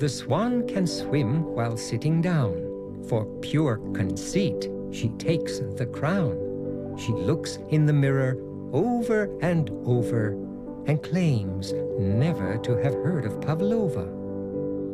The swan can swim while sitting down. For pure conceit, she takes the crown. She looks in the mirror over and over and claims never to have heard of Pavlova.